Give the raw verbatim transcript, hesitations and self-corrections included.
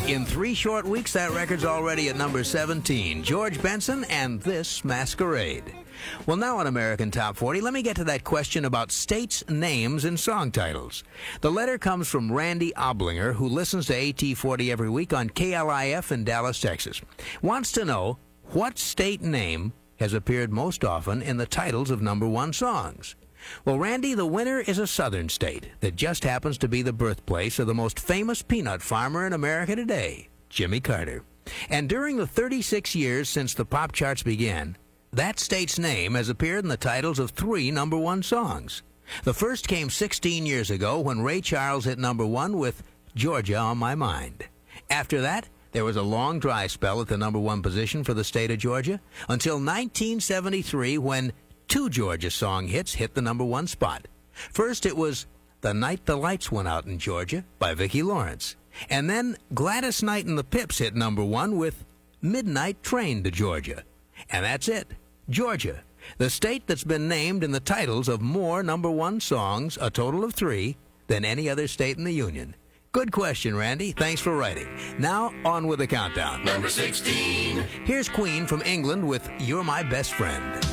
In three short weeks, that record's already at number seventeen. George Benson and This Masquerade. Well, now on American Top forty, let me get to that question about states' names and song titles. The letter comes from Randy Oblinger, who listens to A T forty every week on K L I F in Dallas, Texas. Wants to know what state name has appeared most often in the titles of number one songs. Well, Randy, the winner is a southern state that just happens to be the birthplace of the most famous peanut farmer in America today, Jimmy Carter. And during the thirty-six years since the pop charts began, that state's name has appeared in the titles of three number one songs. The first came sixteen years ago when Ray Charles hit number one with Georgia on My Mind. After that, there was a long dry spell at the number one position for the state of Georgia until nineteen seventy-three when two Georgia song hits hit the number one spot. First, it was The Night the Lights Went Out in Georgia by Vicki Lawrence. And then Gladys Knight and the Pips hit number one with Midnight Train to Georgia. And that's it. Georgia, the state that's been named in the titles of more number one songs, a total of three, than any other state in the Union. Good question, Randy. Thanks for writing. Now, on with the countdown. Number sixteen. Here's Queen from England with You're My Best Friend.